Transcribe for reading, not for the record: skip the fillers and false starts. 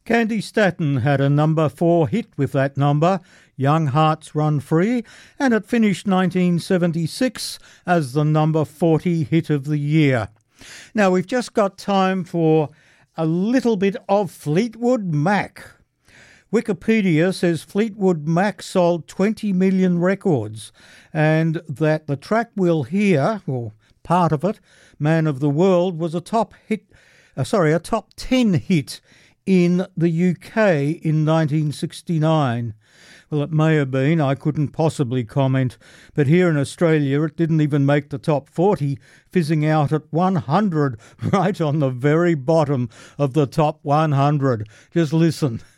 Candy Staton had a number 4 hit with that number, Young Hearts Run Free, and it finished 1976 as the number 40 hit of the year. Now, we've just got time for a little bit of Fleetwood Mac. Wikipedia says Fleetwood Mac sold 20 million records, and that the track we'll hear, or part of it, Man of the World, was a top 10 hit in the UK in 1969. Well, it may have been, I couldn't possibly comment, but here in Australia it didn't even make the top 40, fizzing out at 100, right on the very bottom of the top 100. Just listen.